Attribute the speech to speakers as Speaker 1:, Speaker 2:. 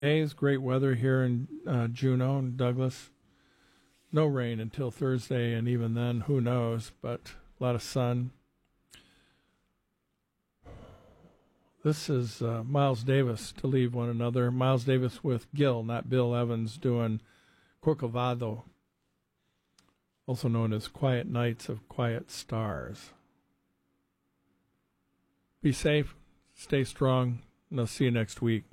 Speaker 1: days, great weather here in Juneau and Douglas. No rain until Thursday, and even then, who knows, but a lot of sun. This is Miles Davis, To Leave One Another. Miles Davis with Gil, not Bill Evans, doing Corcovado, also known as Quiet Nights of Quiet Stars. Be safe, stay strong, and I'll see you next week.